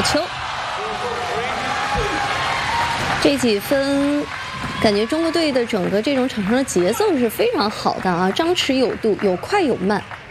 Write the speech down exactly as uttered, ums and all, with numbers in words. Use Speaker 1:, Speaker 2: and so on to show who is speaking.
Speaker 1: 球。这几分，感觉中国队的整个这种场上的节奏是非常好的啊，张弛有度，有快有慢。